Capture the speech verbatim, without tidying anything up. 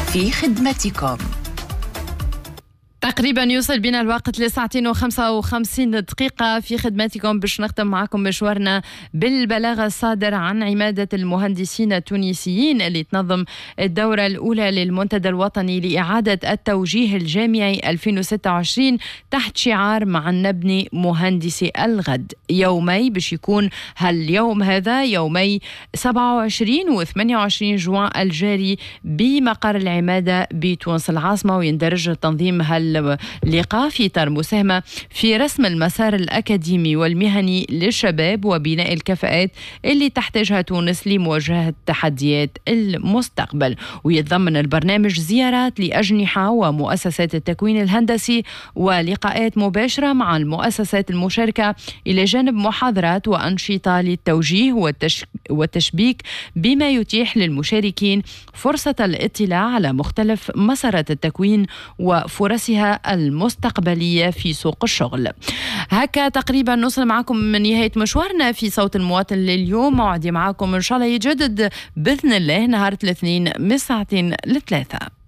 في خدمتكم. تقريبا يوصل بنا الوقت لساعتين وخمسة وخمسين دقيقة في خدمتكم باش نختم معكم مشوارنا بالبلاغ الصادر عن عمادة المهندسين التونسيين اللي تنظم الدورة الأولى للمنتدى الوطني لإعادة التوجيه الجامعي ألفين وستة وعشرين تحت شعار معا نبني مهندسي الغد. يومي باش يكون هاليوم هذا يومي سبعة وعشرين و ثمانية وعشرين جوان الجاري بمقر العمادة بتونس العاصمة، ويندرج تنظيم هال اللقاء في إطار مساهمة في رسم المسار الأكاديمي والمهني للشباب وبناء الكفاءات اللي تحتاجها تونس لمواجهة تحديات المستقبل. ويتضمن البرنامج زيارات لأجنحة ومؤسسات التكوين الهندسي ولقاءات مباشرة مع المؤسسات المشاركة، إلى جانب محاضرات وأنشطة للتوجيه والتش... والتشبيك، بما يتيح للمشاركين فرصة الاطلاع على مختلف مسارات التكوين وفرصها المستقبلية في سوق الشغل. هكا تقريبا نوصل معكم من نهاية مشوارنا في صوت المواطن لليوم. موعدي معكم إن شاء الله يجدد بإذن الله نهار الاثنين من ساعتين لثلاثة.